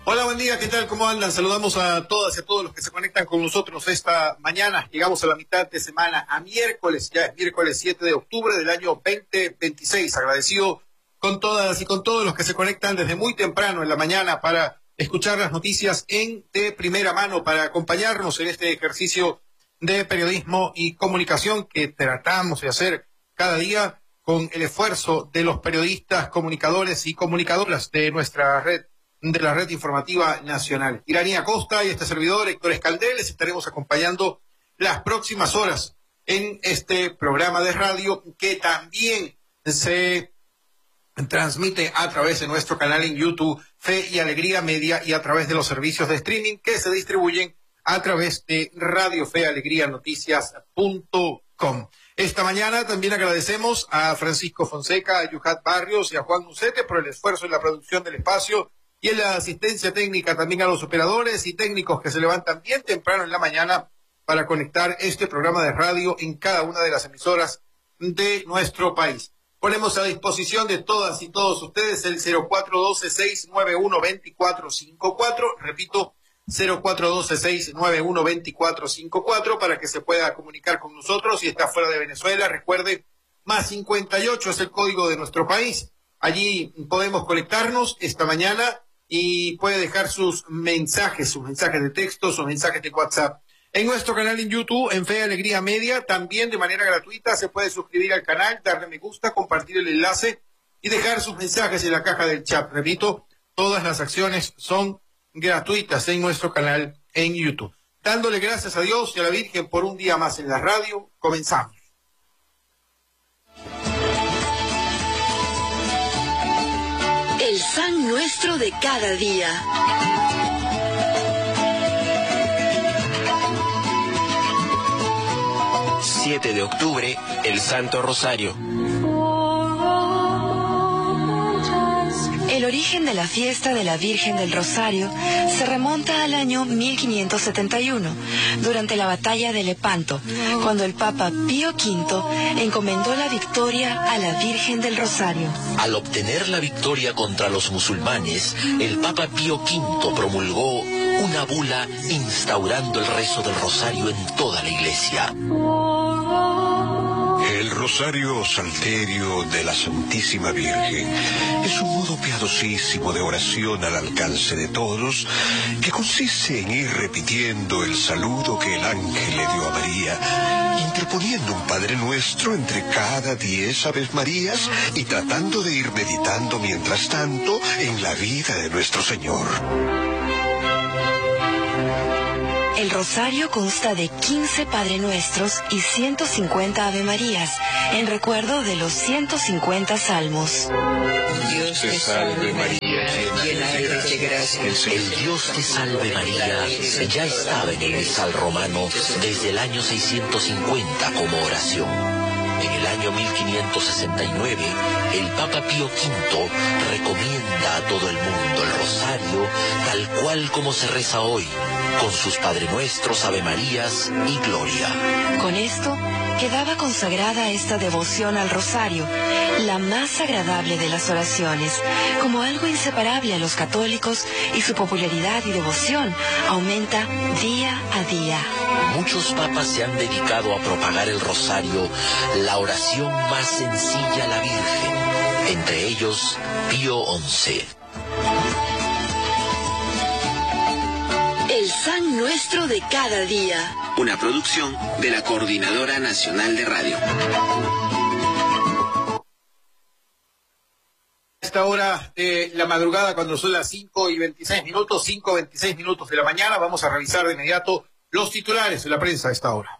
Hola, buen día, ¿qué tal? ¿Cómo andan? Saludamos a todas y a todos los que se conectan con nosotros esta mañana. Llegamos a la mitad de semana, a miércoles, ya es miércoles 7 de octubre del año 2026. Agradecido con todas y con todos los que se conectan desde muy temprano en la mañana para escuchar las noticias de primera mano, para acompañarnos en este ejercicio de periodismo y comunicación que tratamos de hacer cada día con el esfuerzo de los periodistas, comunicadores y comunicadoras de nuestra red, de la red informativa nacional. Iranía Costa y este servidor, Héctor Escaldel, les estaremos acompañando las próximas horas en este programa de radio que también se transmite a través de nuestro canal en YouTube, Fe y Alegría Media, y a través de los servicios de streaming que se distribuyen a través de radiofealegrianoticias.com. Esta mañana también agradecemos a Francisco Fonseca, a Yuhat Barrios y a Juan Nucete por el esfuerzo en la producción del espacio y en la asistencia técnica, también a los operadores y técnicos que se levantan bien temprano en la mañana para conectar este programa de radio en cada una de las emisoras de nuestro país. Ponemos a disposición de todas y todos ustedes el 0412-691-2454, repito, 0412-691-2454 para que se pueda comunicar con nosotros. Si está fuera de Venezuela, recuerde, +58 es el código de nuestro país. Allí podemos conectarnos esta mañana y puede dejar sus mensajes de texto, sus mensajes de WhatsApp. En nuestro canal en YouTube, en Fe y Alegría Media, también de manera gratuita se puede suscribir al canal, darle me gusta, compartir el enlace y dejar sus mensajes en la caja del chat. Repito, todas las acciones son gratuitas en nuestro canal en YouTube. Dándole gracias a Dios y a la Virgen por un día más en la radio, comenzamos. El San Nuestro de cada día. ...7 de octubre, el Santo Rosario. El origen de la fiesta de la Virgen del Rosario se remonta al año 1571, durante la batalla de Lepanto, cuando el Papa Pío V encomendó la victoria a la Virgen del Rosario. Al obtener la victoria contra los musulmanes, el Papa Pío V promulgó una bula instaurando el rezo del Rosario en toda la Iglesia. El Rosario Salterio de la Santísima Virgen es un modo piadosísimo de oración al alcance de todos, que consiste en ir repitiendo el saludo que el ángel le dio a María, interponiendo un Padre Nuestro entre cada 10 Aves Marías y tratando de ir meditando mientras tanto en la vida de nuestro Señor. El rosario consta de 15 Padre Nuestros y 150 Ave Marías, en recuerdo de los 150 salmos. Dios te salve María, llena eres de gracia. El Dios te salve María ya estaba en el misal romano desde el año 650 como oración. En el año 1569, el Papa Pío V recomienda a todo el mundo el rosario tal cual como se reza hoy, con sus Padre Nuestros, Ave Marías y Gloria. Con esto quedaba consagrada esta devoción al rosario, la más agradable de las oraciones, como algo inseparable a los católicos, y su popularidad y devoción aumenta día a día. Muchos papas se han dedicado a propagar el rosario, la oración más sencilla a la Virgen, entre ellos Pío XI. El San Nuestro de cada día. Una producción de la Coordinadora Nacional de Radio. A esta hora de la madrugada, cuando son las 5:26 minutos de la mañana, vamos a revisar de inmediato los titulares de la prensa a esta hora.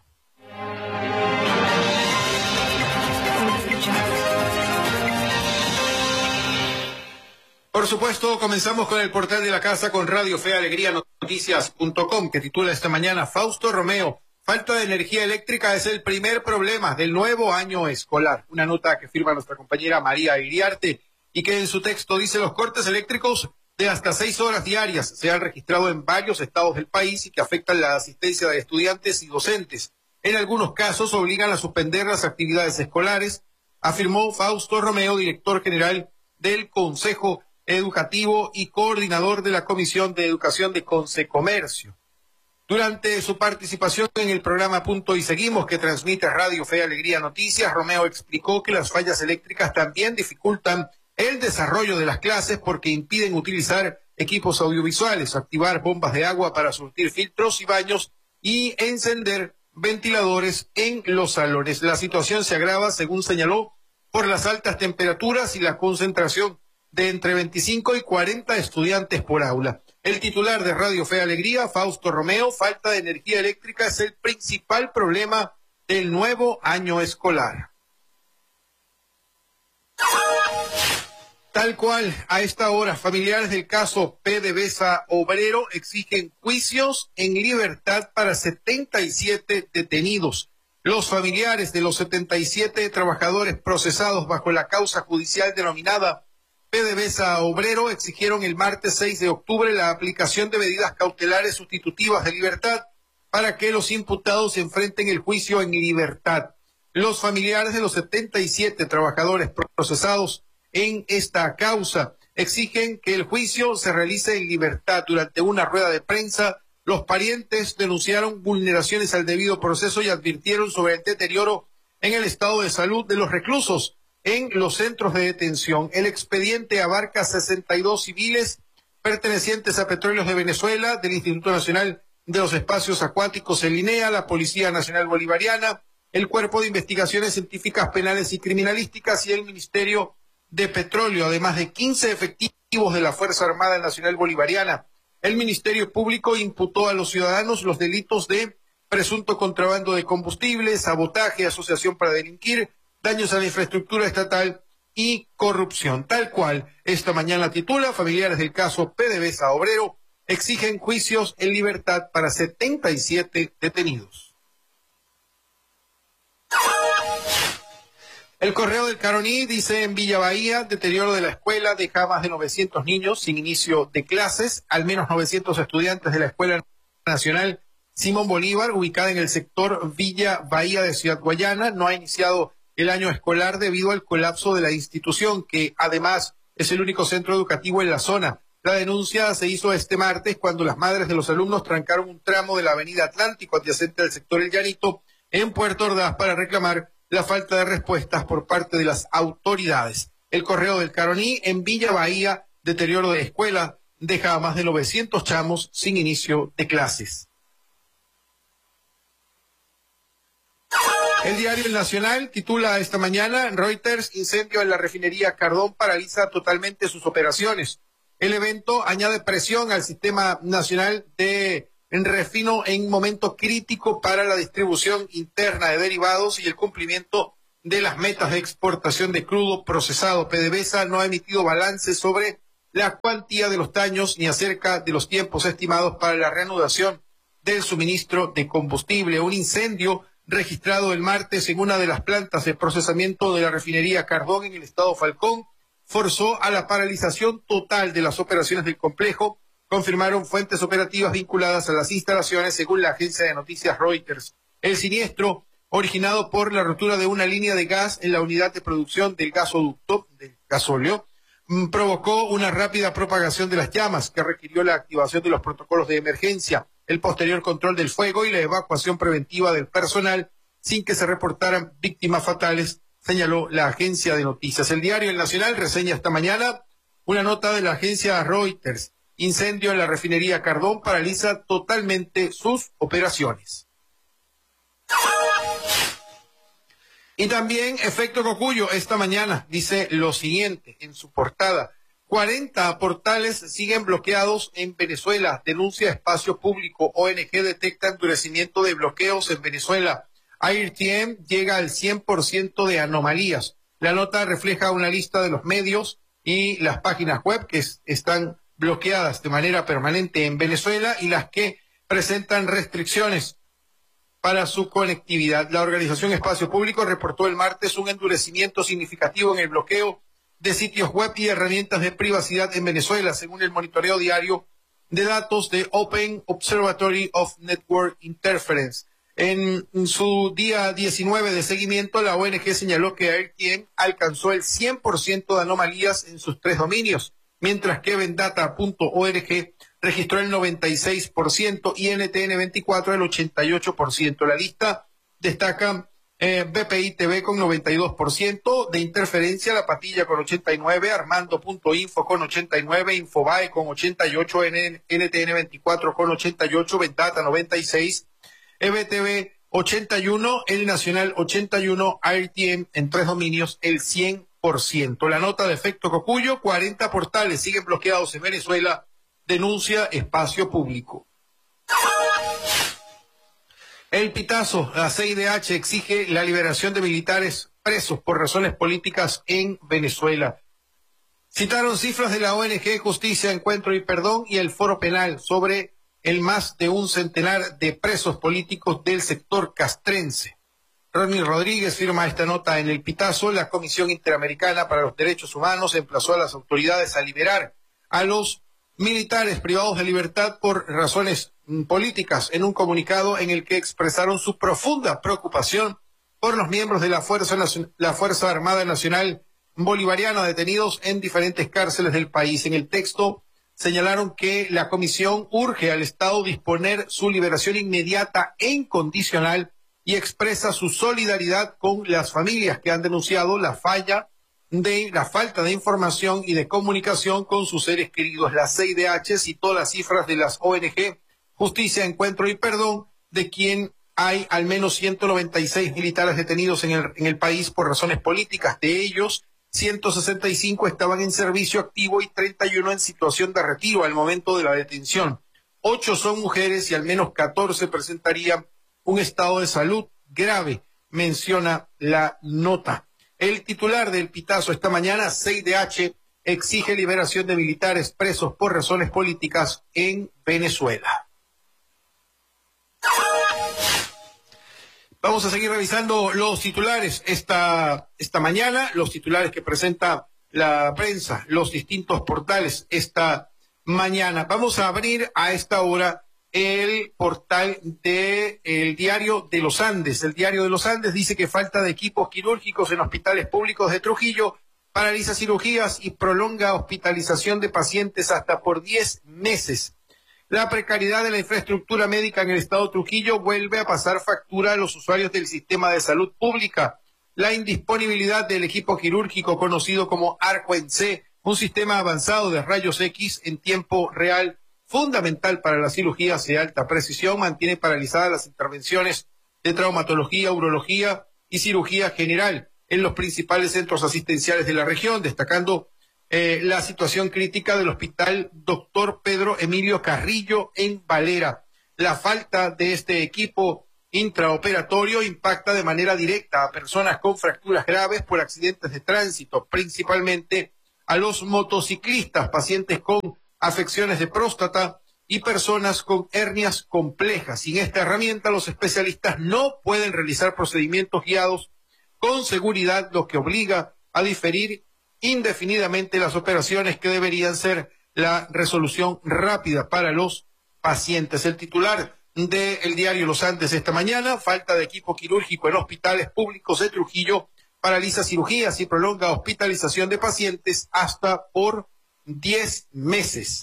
Por supuesto, comenzamos con el portal de la casa, con Radio Fe Alegría Noticias.com, que titula esta mañana: Fausto Romeo, falta de energía eléctrica es el primer problema del nuevo año escolar. Una nota que firma nuestra compañera María Iriarte y que en su texto dice: los cortes eléctricos de hasta 6 horas diarias se han registrado en varios estados del país y que afectan la asistencia de estudiantes y docentes. En algunos casos obligan a suspender las actividades escolares, afirmó Fausto Romeo, director general del Consejo educativo y coordinador de la Comisión de Educación de Concecomercio. Durante su participación en el programa Punto y Seguimos, que transmite Radio Fe y Alegría Noticias, Romeo explicó que las fallas eléctricas también dificultan el desarrollo de las clases porque impiden utilizar equipos audiovisuales, activar bombas de agua para surtir filtros y baños y encender ventiladores en los salones. La situación se agrava, según señaló, por las altas temperaturas y la concentración de entre 25 y 40 estudiantes por aula. El titular de Radio Fe y Alegría, Fausto Romeo, falta de energía eléctrica es el principal problema del nuevo año escolar. Tal cual, a esta hora, familiares del caso PDVSA Obrero exigen juicios en libertad para 77 detenidos. Los familiares de los 77 trabajadores procesados bajo la causa judicial denominada PDVSA Obrero exigieron el martes 6 de octubre la aplicación de medidas cautelares sustitutivas de libertad para que los imputados enfrenten el juicio en libertad. Los familiares de los 77 trabajadores procesados en esta causa exigen que el juicio se realice en libertad. Durante una rueda de prensa, los parientes denunciaron vulneraciones al debido proceso y advirtieron sobre el deterioro en el estado de salud de los reclusos en los centros de detención. El expediente abarca 62 civiles pertenecientes a Petróleos de Venezuela, del Instituto Nacional de los Espacios Acuáticos, el INEA, la Policía Nacional Bolivariana, el Cuerpo de Investigaciones Científicas Penales y Criminalísticas y el Ministerio de Petróleo, además de 15 efectivos de la Fuerza Armada Nacional Bolivariana. El Ministerio Público imputó a los ciudadanos los delitos de presunto contrabando de combustible, sabotaje, asociación para delinquir, daños a la infraestructura estatal y corrupción. Tal cual, esta mañana titula, familiares del caso PDVSA Obrero exigen juicios en libertad para 77 detenidos. El Correo del Caroní dice en Villa Bahía, deterioro de la escuela deja más de 900 niños sin inicio de clases, al menos 900 estudiantes de la Escuela Nacional Simón Bolívar, ubicada en el sector Villa Bahía de Ciudad Guayana, no ha iniciado el año escolar debido al colapso de la institución, que además es el único centro educativo en la zona. La denuncia se hizo este martes cuando las madres de los alumnos trancaron un tramo de la avenida Atlántico adyacente al sector El Llanito en Puerto Ordaz para reclamar la falta de respuestas por parte de las autoridades. El Correo del Caroní en Villa Bahía, deterioro de escuela, deja a más de 900 chamos sin inicio de clases. El diario El Nacional titula esta mañana, Reuters, incendio en la refinería Cardón paraliza totalmente sus operaciones. El evento añade presión al sistema nacional de refino en momento crítico para la distribución interna de derivados y el cumplimiento de las metas de exportación de crudo procesado. PDVSA no ha emitido balance sobre la cuantía de los daños ni acerca de los tiempos estimados para la reanudación del suministro de combustible. Un incendio registrado el martes en una de las plantas de procesamiento de la refinería Cardón en el estado Falcón forzó a la paralización total de las operaciones del complejo, confirmaron fuentes operativas vinculadas a las instalaciones según la agencia de noticias Reuters. El siniestro, originado por la rotura de una línea de gas en la unidad de producción del gasoducto, del gasóleo, provocó una rápida propagación de las llamas que requirió la activación de los protocolos de emergencia, el posterior control del fuego y la evacuación preventiva del personal sin que se reportaran víctimas fatales, señaló la agencia de noticias. El diario El Nacional reseña esta mañana una nota de la agencia Reuters. Incendio en la refinería Cardón paraliza totalmente sus operaciones. Y también Efecto Cocuyo esta mañana dice lo siguiente en su portada. 40 portales siguen bloqueados en Venezuela. Denuncia Espacio Público. ONG detecta endurecimiento de bloqueos en Venezuela. AirTM llega al 100% de anomalías. La nota refleja una lista de los medios y las páginas web que están bloqueadas de manera permanente en Venezuela y las que presentan restricciones para su conectividad. La organización Espacio Público reportó el martes un endurecimiento significativo en el bloqueo de sitios web y herramientas de privacidad en Venezuela, según el monitoreo diario de datos de Open Observatory of Network Interference. En su día 19 de seguimiento, la ONG señaló que AirTM alcanzó el 100% de anomalías en sus 3 dominios. mientras que Vendata.org registró el 96% y NTN 24 el 88%. La lista destaca BPI TV con 92% de interferencia, La Patilla con 89%, Armando.info con 89%, Infobae con 88%, NTN 24 con 88%, Vendata 96%, EBTV 81%, El Nacional 81%, AirTM en 3 dominios el 100%. La nota de efecto Cocuyo, 40 portales siguen bloqueados en Venezuela, denuncia Espacio Público. El Pitazo, la CIDH exige la liberación de militares presos por razones políticas en Venezuela. Citaron cifras de la ONG Justicia, Encuentro y Perdón y el Foro Penal sobre el más de un centenar de presos políticos del sector castrense. Ronnie Rodríguez firma esta nota en El Pitazo. La Comisión Interamericana para los Derechos Humanos emplazó a las autoridades a liberar a los militares privados de libertad por razones políticas en un comunicado en el que expresaron su profunda preocupación por los miembros de la Fuerza Armada Nacional Bolivariana detenidos en diferentes cárceles del país. En el texto señalaron que la comisión urge al Estado disponer su liberación inmediata e incondicional y expresa su solidaridad con las familias que han denunciado la falta de información y de comunicación con sus seres queridos. La CIDH citó las cifras de las ONG Justicia, Encuentro y Perdón, de quien hay al menos 196 militares detenidos en el país por razones políticas. De ellos, 165 estaban en servicio activo y 31 en situación de retiro al momento de la detención. 8 son mujeres y al menos 14 presentarían un estado de salud grave, menciona la nota. El titular del Pitazo esta mañana, CIDH exige liberación de militares presos por razones políticas en Venezuela. Vamos a seguir revisando los titulares esta mañana, los titulares que presenta la prensa, los distintos portales esta mañana. Vamos a abrir a esta hora el portal del Diario de los Andes. El Diario de los Andes dice que falta de equipos quirúrgicos en hospitales públicos de Trujillo paraliza cirugías y prolonga hospitalización de pacientes hasta por 10 meses. La precariedad de la infraestructura médica en el estado de Trujillo vuelve a pasar factura a los usuarios del sistema de salud pública. La indisponibilidad del equipo quirúrgico conocido como ARCO-ENC, un sistema avanzado de rayos X en tiempo real, fundamental para las cirugías de alta precisión, mantiene paralizadas las intervenciones de traumatología, urología y cirugía general en los principales centros asistenciales de la región, destacando la situación crítica del Hospital Dr. Pedro Emilio Carrillo en Valera. La falta de este equipo intraoperatorio impacta de manera directa a personas con fracturas graves por accidentes de tránsito, principalmente a los motociclistas, pacientes con afecciones de próstata y personas con hernias complejas. Sin esta herramienta, los especialistas no pueden realizar procedimientos guiados con seguridad, lo que obliga a diferir indefinidamente las operaciones que deberían ser la resolución rápida para los pacientes. El titular del Diario Los Andes esta mañana, falta de equipo quirúrgico en hospitales públicos de Trujillo, paraliza cirugías y prolonga hospitalización de pacientes hasta por 10 meses.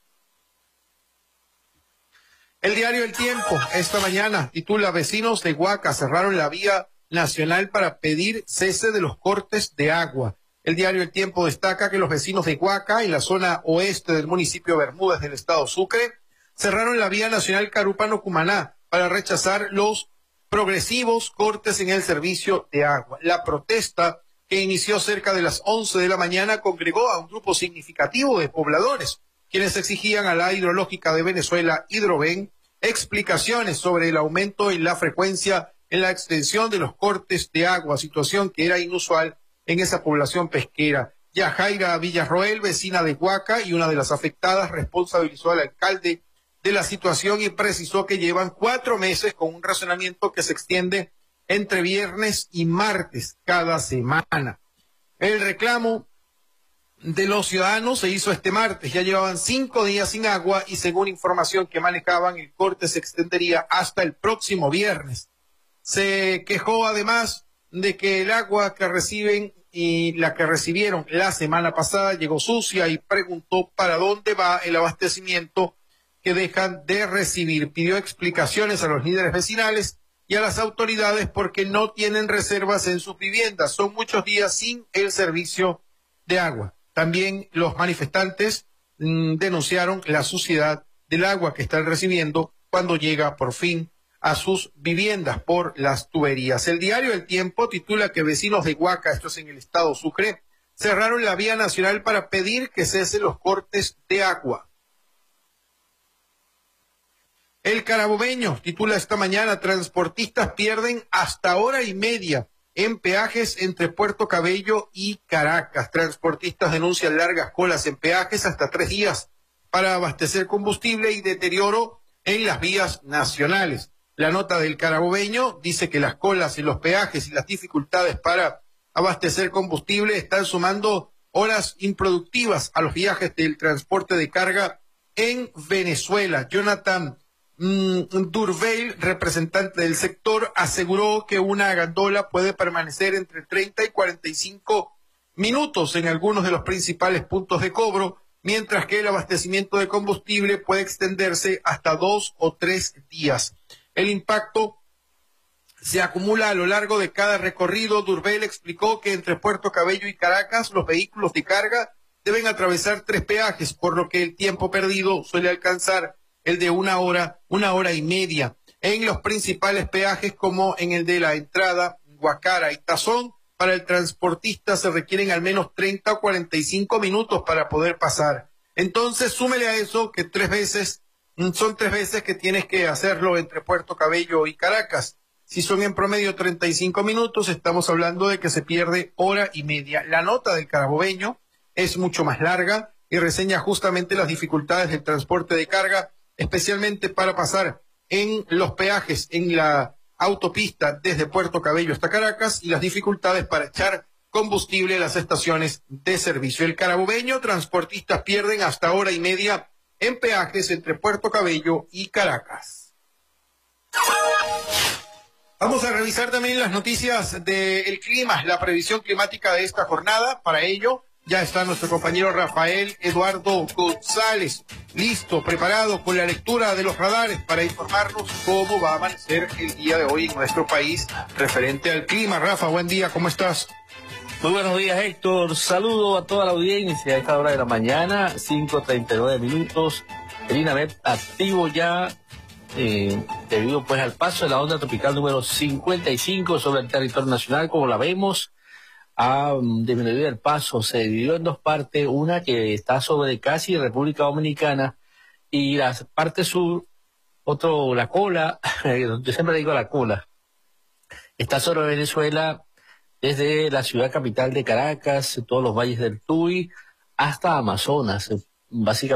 El diario El Tiempo esta mañana titula: vecinos de Huaca cerraron la vía nacional para pedir cese de los cortes de agua. El diario El Tiempo destaca que los vecinos de Huaca, en la zona oeste del municipio Bermúdez del estado Sucre, cerraron la vía nacional Carúpano-Cumaná para rechazar los progresivos cortes en el servicio de agua. La protesta, que inició cerca de las 11 de la mañana, congregó a un grupo significativo de pobladores, quienes exigían a la hidrológica de Venezuela, Hidroven, explicaciones sobre el aumento en la frecuencia en la extensión de los cortes de agua, situación que era inusual en esa población pesquera. Yajaira Villarroel, vecina de Huaca y una de las afectadas, responsabilizó al alcalde de la situación y precisó que llevan 4 meses con un razonamiento que se extiende entre viernes y martes cada semana. El reclamo de los ciudadanos se hizo este martes. Ya llevaban 5 días sin agua y según información que manejaban, el corte se extendería hasta el próximo viernes. Se quejó además de que el agua que reciben y la que recibieron la semana pasada llegó sucia y preguntó para dónde va el abastecimiento que dejan de recibir. Pidió explicaciones a los líderes vecinales y a las autoridades porque no tienen reservas en sus viviendas. Son muchos días sin el servicio de agua. También los manifestantes denunciaron la suciedad del agua que están recibiendo cuando llega por fin a sus viviendas por las tuberías. El diario El Tiempo titula que vecinos de Huaca, esto es en el estado Sucre, cerraron la vía nacional para pedir que cesen los cortes de agua. El Carabobeño titula esta mañana, transportistas pierden hasta hora y media en peajes entre Puerto Cabello y Caracas. Transportistas denuncian largas colas en peajes hasta 3 días para abastecer combustible y deterioro en las vías nacionales. La nota del Carabobeño dice que las colas en los peajes y las dificultades para abastecer combustible están sumando horas improductivas a los viajes del transporte de carga en Venezuela. Jonathan Durveil, representante del sector, aseguró que una gandola puede permanecer entre 30 y 45 minutos en algunos de los principales puntos de cobro, mientras que el abastecimiento de combustible puede extenderse hasta 2 o 3 días. El impacto se acumula a lo largo de cada recorrido. Durveil explicó que entre Puerto Cabello y Caracas los vehículos de carga deben atravesar 3 peajes, por lo que el tiempo perdido suele alcanzar el de una hora y media. En los principales peajes, como en el de la entrada, Guacara y Tazón, para el transportista se requieren al menos 30 o 45 minutos para poder pasar. Entonces, súmele a eso que son 3 veces que tienes que hacerlo entre Puerto Cabello y Caracas. Si son en promedio 35 minutos, estamos hablando de que se pierde hora y media. La nota del Carabobeño es mucho más larga y reseña justamente las dificultades del transporte de carga, especialmente para pasar en los peajes en la autopista desde Puerto Cabello hasta Caracas y las dificultades para echar combustible en las estaciones de servicio. El Carabobeño, transportistas pierden hasta hora y media en peajes entre Puerto Cabello y Caracas. Vamos a revisar también las noticias del clima, la previsión climática de esta jornada. Para ello ya está nuestro compañero Rafael Eduardo González, listo, preparado con la lectura de los radares para informarnos cómo va a amanecer el día de hoy en nuestro país referente al clima. Rafa, buen día, ¿cómo estás? Muy buenos días, Héctor. Saludo a toda la audiencia a esta hora de la mañana, 5:39 minutos. El INAMED activo ya debido pues al paso de la onda tropical número 55 sobre el territorio nacional, como la vemos. Ha disminuido el paso, se dividió en 2 partes, una que está sobre casi República Dominicana y la parte sur, la cola, yo siempre digo la cola, está sobre Venezuela desde la ciudad capital de Caracas, todos los valles del Tuy, hasta Amazonas, básicamente.